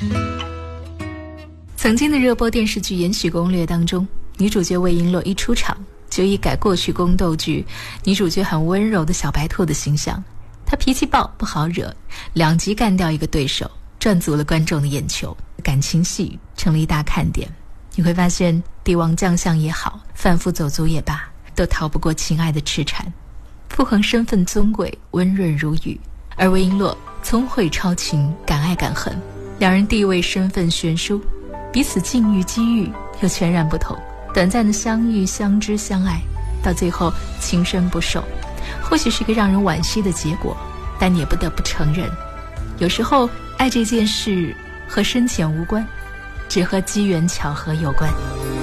曾经的热播电视剧《延禧攻略》当中，女主角魏璎珞一出场就一改过去宫斗剧女主角很温柔的小白兔的形象，她脾气暴，不好惹，2集干掉一个对手，赚足了观众的眼球，感情戏成了一大看点。你会发现帝王将相也好，贩夫走卒也罢，都逃不过情爱的痴缠。傅恒身份尊贵，温润如玉，而魏璎珞聪慧超群，敢爱敢恨，两人地位身份悬殊，彼此境遇机遇又全然不同。短暂的相遇相知相爱，到最后情深不寿，或许是个让人惋惜的结果，但你也不得不承认，有时候爱这件事和深浅无关，只和机缘巧合有关。